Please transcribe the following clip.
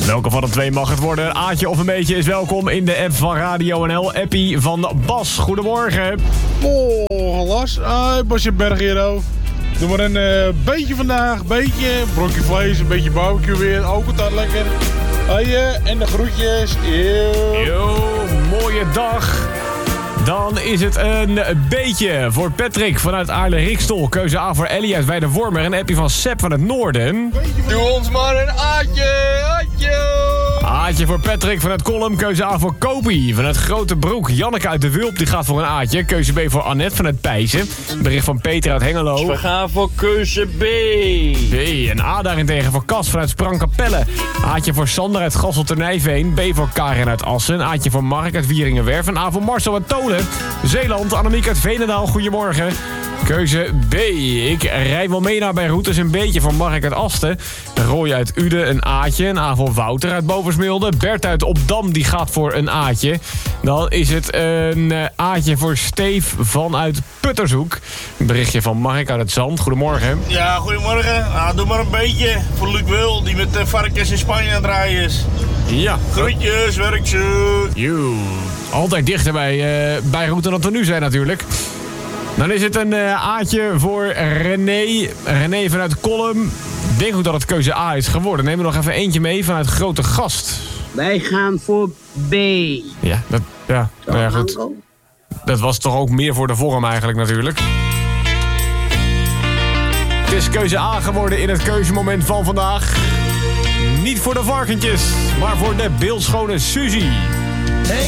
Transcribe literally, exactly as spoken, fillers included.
Welke van de twee mag het worden? Een Aatje of een beetje is welkom in de app van Radio N L. Appie van Bas. Goedemorgen. Oh, Las. Hoi, Basje Bergero. Doe maar een uh, beetje vandaag, beetje brokje vlees, een beetje barbecue weer, ook altijd lekker. Hoi, uh, en de groetjes. Eeuw. Yo, mooie dag. Dan is het een beetje voor Patrick vanuit Aarle-Rikstol. Keuze A voor Ellie uit Weidewormer. Een appie van Sepp van het Noorden. Doe ons maar een Aatje, Aatje. Aatje voor Patrick vanuit Kolm. Keuze A voor Kopie vanuit Grote Broek. Janneke uit de Wulp die gaat voor een Aatje. Keuze B voor Annette vanuit Pijzen. Bericht van Peter uit Hengelo. We gaan voor keuze B. B. En A daarentegen voor Cas vanuit Sprangkapelle. Aatje voor Sander uit Gasselternijveen. B voor Karen uit Assen. Aatje voor Mark uit Wieringenwerf. En A voor Marcel uit Tolen. Zeeland, Annemiek uit Veenendaal, goedemorgen. Keuze B. Ik rij wel mee naar bij routes een beetje voor Mark uit Asten. Roy uit Uden, een Aatje. Een A voor Wouter uit Bovensmilde. Bert uit Opdam, die gaat voor een Aatje. Dan is het een Aatje voor Steef vanuit Puttershoek. Een berichtje van Mark uit het Zand. Goedemorgen. Ja, goedemorgen. Ah, doe maar een beetje voor Luc Wil, die met de varkens in Spanje aan het rijden is. Ja. Groetjes, werkje. Joe. Altijd dichter bij, uh, bij route dan we nu zijn natuurlijk. Dan is het een uh, Aatje voor René. René vanuit Kolm. Ik denk ook dat het keuze A is geworden. Neem er nog even eentje mee vanuit Grote Gast. Wij gaan voor B. Ja, dat, ja, nou ja, goed. Dat was toch ook meer voor de vorm eigenlijk natuurlijk. Het is keuze A geworden in het keuzemoment van vandaag. Niet voor de varkentjes, maar voor de beeldschone Suzy.